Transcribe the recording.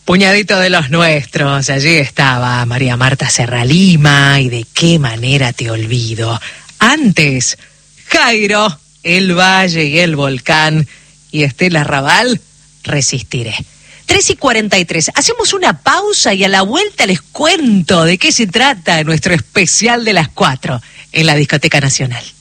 Puñadito de los nuestros, allí estaba María Marta Serralima y De qué manera te olvido. Antes, Jairo, El Valle y el Volcán y Estela Raval, Resistiré. 3:43, hacemos una pausa y a la vuelta les cuento de qué se trata nuestro especial de las 4 en la Discoteca Nacional.